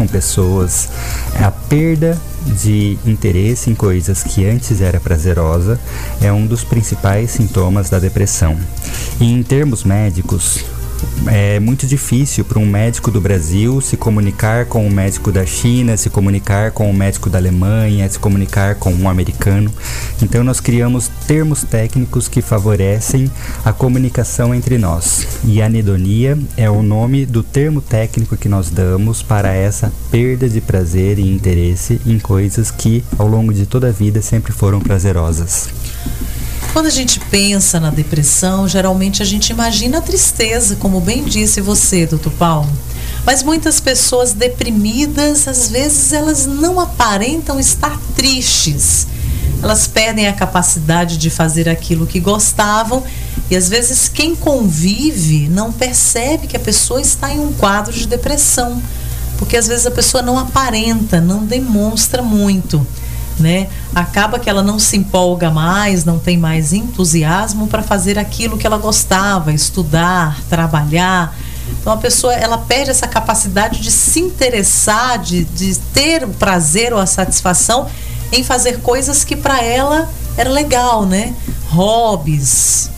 pessoas, a perda de interesse em coisas que antes era prazerosa é um dos principais sintomas da depressão. E em termos médicos, é muito difícil para um médico do Brasil se comunicar com um médico da China, se comunicar com um médico da Alemanha, se comunicar com um americano. Então nós criamos termos técnicos que favorecem a comunicação entre nós. E anedonia é o nome do termo técnico que nós damos para essa perda de prazer e interesse em coisas que ao longo de toda a vida sempre foram prazerosas. Quando a gente pensa na depressão, geralmente a gente imagina a tristeza, como bem disse você, doutor Paulo. Mas muitas pessoas deprimidas, às vezes elas não aparentam estar tristes. Elas perdem a capacidade de fazer aquilo que gostavam e às vezes quem convive não percebe que a pessoa está em um quadro de depressão. Porque às vezes a pessoa não aparenta, não demonstra muito. Né? Acaba que ela não se empolga mais, não tem mais entusiasmo para fazer aquilo que ela gostava, estudar, trabalhar. Então a pessoa ela perde essa capacidade de se interessar, de ter o prazer ou a satisfação em fazer coisas que para ela era legal, né? Hobbies,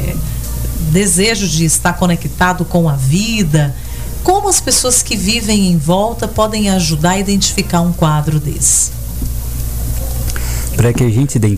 desejo de estar conectado com a vida. Como as pessoas que vivem em volta podem ajudar a identificar um quadro desse? Para que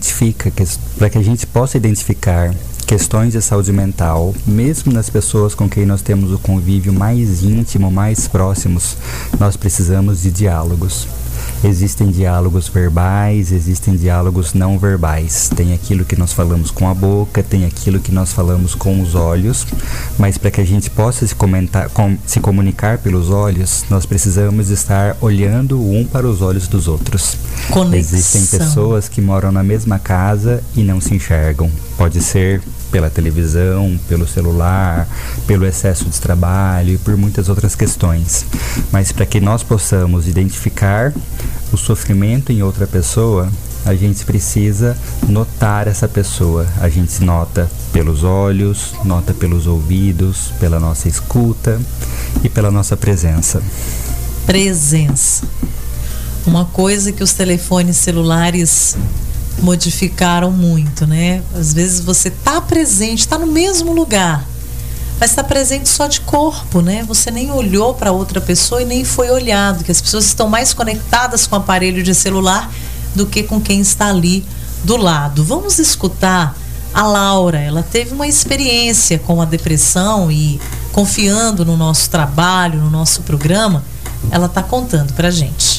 a gente possa identificar questões de saúde mental, mesmo nas pessoas com quem nós temos o convívio mais íntimo, mais próximos, nós precisamos de diálogos. Existem diálogos verbais, existem diálogos não verbais. Tem aquilo que nós falamos com a boca, tem aquilo que nós falamos com os olhos, mas para que a gente possa se comunicar pelos olhos, nós precisamos estar olhando um para os olhos dos outros. Conexão. Existem pessoas que moram na mesma casa e não se enxergam. Pode ser pela televisão, pelo celular, pelo excesso de trabalho e por muitas outras questões. Mas para que nós possamos identificar o sofrimento em outra pessoa, a gente precisa notar essa pessoa. A gente nota pelos olhos, nota pelos ouvidos, pela nossa escuta e pela nossa presença. Presença. Uma coisa que os telefones celulares modificaram muito, né? Às vezes você está presente, está no mesmo lugar, mas está presente só de corpo, né? Você nem olhou para outra pessoa e nem foi olhado, que as pessoas estão mais conectadas com o aparelho de celular do que com quem está ali do lado. Vamos escutar a Laura. Ela teve uma experiência com a depressão e confiando no nosso trabalho, no nosso programa, ela está contando pra gente.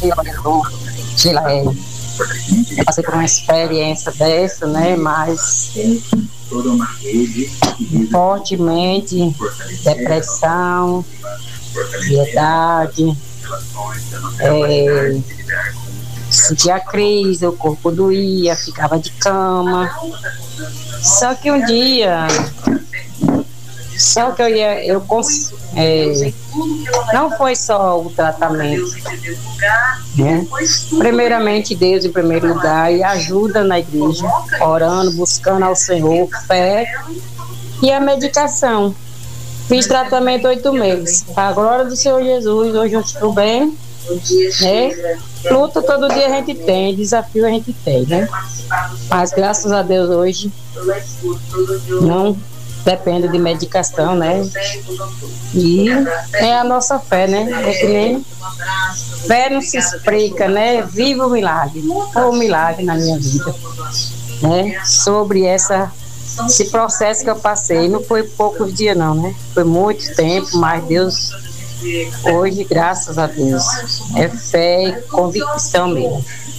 Eu passei por uma experiência dessa, né? Mas fortemente, depressão, ansiedade, sentia crise, o corpo doía, ficava de cama. Só que um dia, não foi só o tratamento, né? Primeiramente Deus em primeiro lugar e ajuda na igreja, orando, buscando ao Senhor, fé e a medicação. Fiz tratamento 8 meses, para a glória do Senhor Jesus. Hoje eu estou bem, né? Luta todo dia a gente tem, desafio a gente tem, né? Mas graças a Deus hoje não depende de medicação, né? E é a nossa fé, né? É que nem fé não se explica, né? Viva o milagre. Foi um milagre na minha vida, né? Sobre esse processo que eu passei. Não foi poucos dias não, né? Foi muito tempo, mas Deus, hoje, graças a Deus, é fé e convicção mesmo.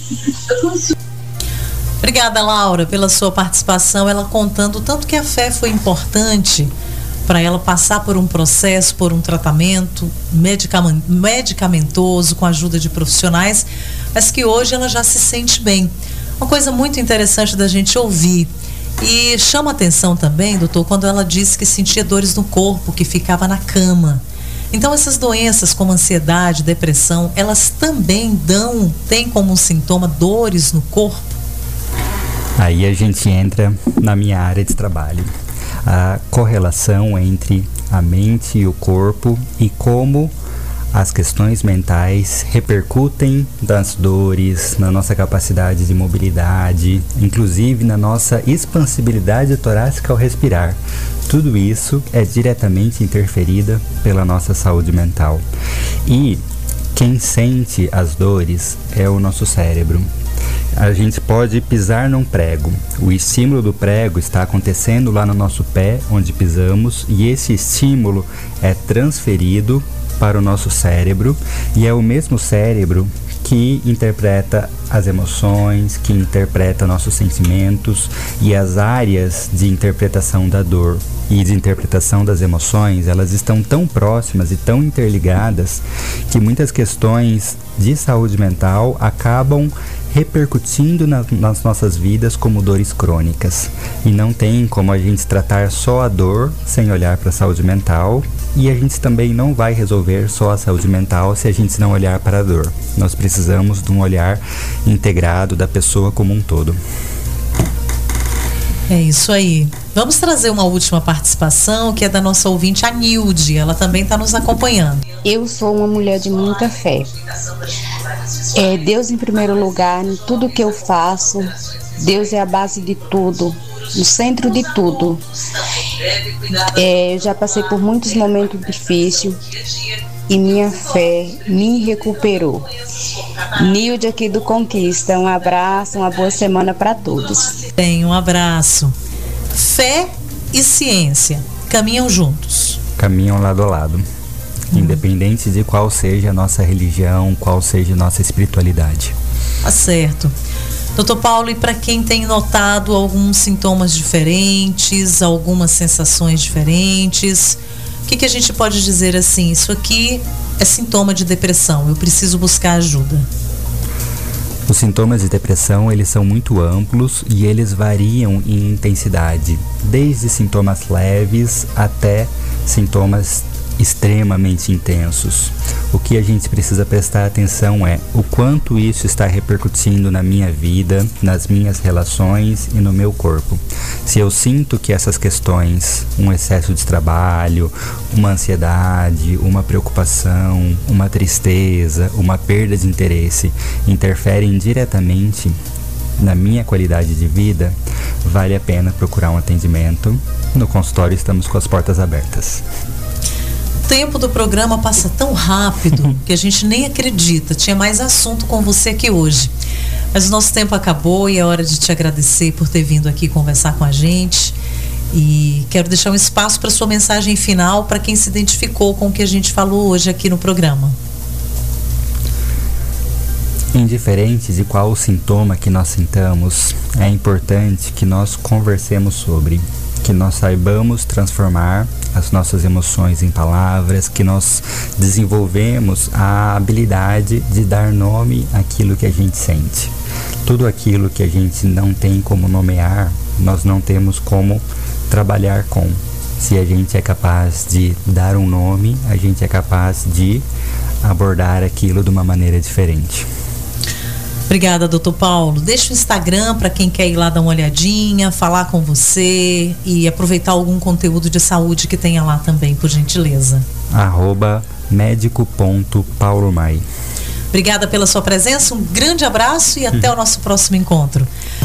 Obrigada, Laura, pela sua participação, ela contando o tanto que a fé foi importante para ela passar por um processo, por um tratamento medicamentoso, com a ajuda de profissionais, mas que hoje ela já se sente bem. Uma coisa muito interessante da gente ouvir. E chama atenção também, doutor, quando ela disse que sentia dores no corpo, que ficava na cama. Então essas doenças como ansiedade, depressão, elas também têm como um sintoma dores no corpo? Aí a gente entra na minha área de trabalho. A correlação entre a mente e o corpo e como as questões mentais repercutem nas dores, na nossa capacidade de mobilidade, inclusive na nossa expansibilidade torácica ao respirar. Tudo isso é diretamente interferida pela nossa saúde mental. E quem sente as dores é o nosso cérebro. A gente pode pisar num prego. O estímulo do prego está acontecendo lá no nosso pé, onde pisamos, e esse estímulo é transferido para o nosso cérebro, e é o mesmo cérebro que interpreta as emoções, que interpreta nossos sentimentos, e as áreas de interpretação da dor e de interpretação das emoções, elas estão tão próximas e tão interligadas que muitas questões de saúde mental acabam repercutindo nas nossas vidas como dores crônicas. E não tem como a gente tratar só a dor sem olhar para a saúde mental, e a gente também não vai resolver só a saúde mental se a gente não olhar para a dor. Nós precisamos de um olhar integrado da pessoa como um todo. É isso aí. Vamos trazer uma última participação, que é da nossa ouvinte, a Nilde. Ela também está nos acompanhando. Eu sou uma mulher de muita fé. Deus em primeiro lugar, em tudo que eu faço. Deus é a base de tudo, no centro de tudo. Eu já passei por muitos momentos difíceis e minha fé me recuperou. Nilde aqui do Conquista, um abraço, uma boa semana para todos. Um abraço. Fé e ciência caminham juntos. Caminham lado a lado. Independente de qual seja a nossa religião, qual seja a nossa espiritualidade. Tá certo. Doutor Paulo, e para quem tem notado alguns sintomas diferentes, algumas sensações diferentes, o que a gente pode dizer assim? Isso aqui é sintoma de depressão, eu preciso buscar ajuda. Os sintomas de depressão, eles são muito amplos e eles variam em intensidade, desde sintomas leves até sintomas extremamente intensos. O que a gente precisa prestar atenção é o quanto isso está repercutindo na minha vida, nas minhas relações e no meu corpo. Se eu sinto que essas questões, um excesso de trabalho, uma ansiedade, uma preocupação, uma tristeza, uma perda de interesse, interferem diretamente na minha qualidade de vida, vale a pena procurar um atendimento. No consultório estamos com as portas abertas. O tempo do programa passa tão rápido que a gente nem acredita. Tinha mais assunto com você aqui hoje. Mas o nosso tempo acabou e é hora de te agradecer por ter vindo aqui conversar com a gente. E quero deixar um espaço para sua mensagem final para quem se identificou com o que a gente falou hoje aqui no programa. Indiferente de qual o sintoma que nós sintamos, é importante que nós conversemos sobre, que nós saibamos transformar as nossas emoções em palavras, que nós desenvolvemos a habilidade de dar nome àquilo que a gente sente. Tudo aquilo que a gente não tem como nomear, nós não temos como trabalhar com. Se a gente é capaz de dar um nome, a gente é capaz de abordar aquilo de uma maneira diferente. Obrigada, doutor Paulo. Deixa o Instagram para quem quer ir lá dar uma olhadinha, falar com você e aproveitar algum conteúdo de saúde que tenha lá também, por gentileza. @médico.paulomai. Obrigada pela sua presença, um grande abraço e até o nosso próximo encontro.